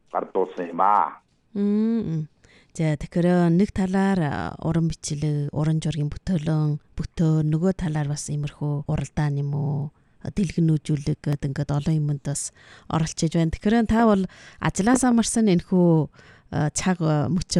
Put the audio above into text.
гардуулсан юм аа. За тэгэхээр нэг талаар уран бичлэг, уран зургийн бүтөөн нөгөө талаар бас иймэрхүү уралдаан юм уу? Дэлгэнүүжүүлэг гэдэг ингээд олон юмд бас оролцож байна. Тэгэхээр та бол ажлаасаа марсан энэхүү цаг мөчөө